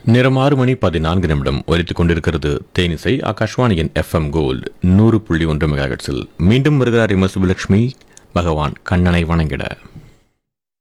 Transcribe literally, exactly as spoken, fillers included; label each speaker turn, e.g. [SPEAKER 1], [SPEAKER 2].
[SPEAKER 1] நேரம் ஆறு மணி பதினான்கு நிமிடம் ஒலித்துக் கொண்டிருக்கிறது தேனிசை ஆகாஷ்வாணியின் எஃப் எம் கோல்டு நூறு புள்ளி ஒன்று மெகாஹெர்ட்ஸில். மீண்டும் வருகிறார் எம் எஸ் சுப்புலட்சுமி. பகவான் கண்ணனை வணங்கிட.